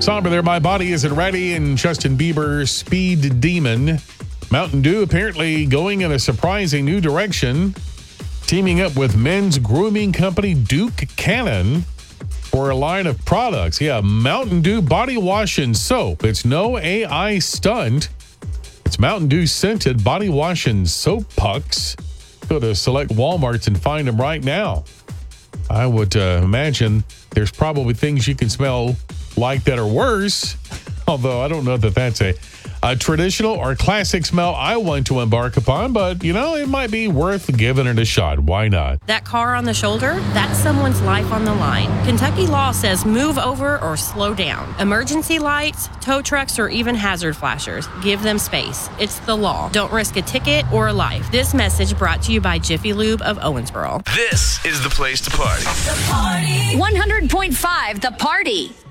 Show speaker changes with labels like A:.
A: Somber there, My Body Isn't Ready, and Justin Bieber, Speed Demon. Mountain Dew apparently going in a surprising new direction, teaming up with men's grooming company Duke Cannon for a line of products. Yeah, Mountain Dew body wash and soap. It's no AI stunt. It's Mountain Dew scented body wash and soap pucks. Go to select Walmarts and find them right now. I would imagine there's probably things you can smell like that are worse, although I don't know that that's a traditional or classic smell I want to embark upon, but, it might be worth giving it a shot. Why not?
B: That car on the shoulder, that's someone's life on the line. Kentucky law says move over or slow down. Emergency lights, tow trucks, or even hazard flashers. Give them space. It's the law. Don't risk a ticket or a life. This message brought to you by Jiffy Lube of Owensboro.
C: This is the place to party.
D: The Party. 100.5 The Party.